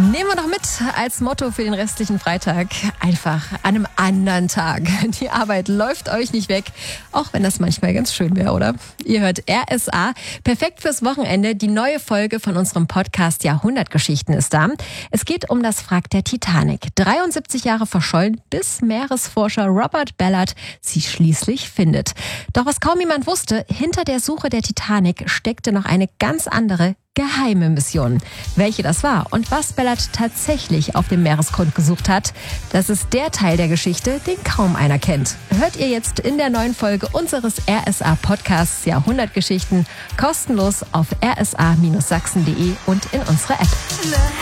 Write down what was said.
Nehmen wir noch mit als Motto für den restlichen Freitag. Einfach an einem anderen Tag. Die Arbeit läuft euch nicht weg, auch wenn das manchmal ganz schön wäre, oder? Ihr hört RSA, perfekt fürs Wochenende. Die neue Folge von unserem Podcast Jahrhundertgeschichten ist da. Es geht um das Wrack der Titanic. 73 Jahre verschollen, bis Meeresforscher Robert Ballard sie schließlich findet. Doch was kaum jemand wusste, hinter der Suche der Titanic steckte noch eine ganz andere, geheime Mission. Welche das war und was Ballard tatsächlich auf dem Meeresgrund gesucht hat, das ist der Teil der Geschichte, den kaum einer kennt. Hört ihr jetzt in der neuen Folge unseres RSA-Podcasts Jahrhundertgeschichten kostenlos auf rsa-sachsen.de und in unserer App.